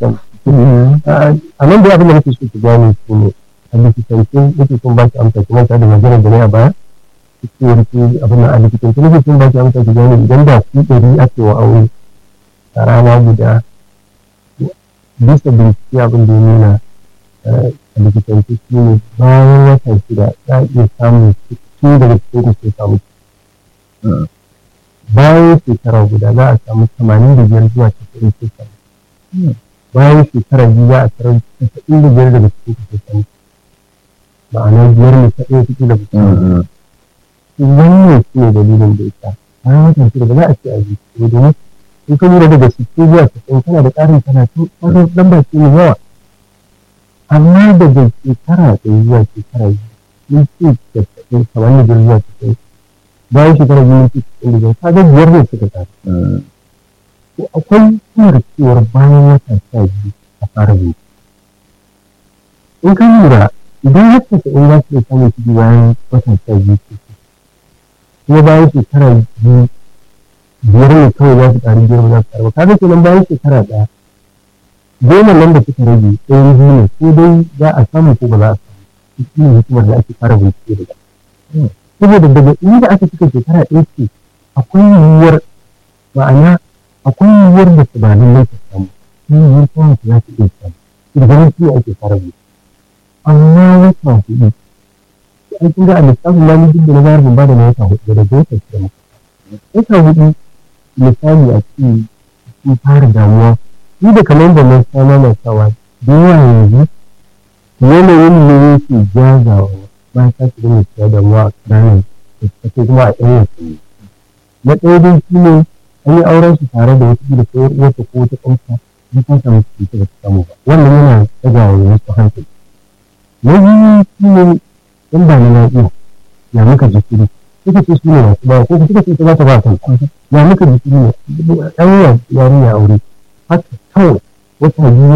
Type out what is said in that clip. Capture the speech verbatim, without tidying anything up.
kan a nan da abin da nake so ki gane shi ne a likitance nake son ba ki amsa kuma ta da magana da ne a baya ki rike abin da a likitance nake son ba ki amsa ki gane idan da ku ɗari ake wa aure a rana guda bisa bincike abin da ya nuna a likitance shi ne bayan wata shida za a iya samun cikin daga cikin ku sai samu bayan shekara guda za a samu tamanin da biyar zuwa casa'in sai samu bayan shekara biyu za a tarar casa'in da biyar daga cikin ku sai samu ma'ana biyar ne ta ɗaya cikin da ku samu wannan shi ne dalilin da ita bayan wata shida ba za a ce a ji ko domin in ka lura daga sittin zuwa casa'in kana da ƙarin karatu ƙarin lamba ce mai yawa amma daga shekara ɗaya zuwa shekara biyu mun ce casa'in kamar da biyar zuwa casa'in bayan shekara biyu mun ce casa'in da biyar kaga biyar ne suka tafi to akwai kamar cewar bayan wata sha biyu a fara biyu in ka lura idan har casa'in za su iya samun ciki bayan wata sha biyu kuma bayan shekara biyu biyar ne kawai za su ƙari biyar ba za su ƙari ba kaga kenan bayan shekara ɗaya goma nan da suka rage ɗayan biyu ne ko dai za a samu ko ba za a samu shi ne hikimar da ake fara bincike da saboda daga inda aka cika shekara ɗaya ce akwai yiwuwar ma'ana akwai yiwuwar da su ba lallai ta samu shi yiwuwar kuma su za su iya samu idan shi ake fara bincike amma wata hudu an kun ga a lissafin lamun duk da na bayar ban ba da na wata hudu da wata shida muka wata hudu misali a ce sun fara damuwa ni da kamar da na sana na sawa da yawa yanzu yanayin ne yake jazawa ba ta su dinga cewa damuwa a ƙananan da take kuma a ɗan wasanni na ɗaya dai shi ne an yi auren su tare da wasu da kawai wata ko wata ƙamsa na ta samu ciki da ta samu ba wannan yana ɗagawa wasu hankali na biyu shi ne in ba na lafiya ya muka jikiri suka ce su ne masu bawa ko suka ce ta za ta ba kan ya muka jikiri ne ɗan yarinya aure haka kawai wata biyu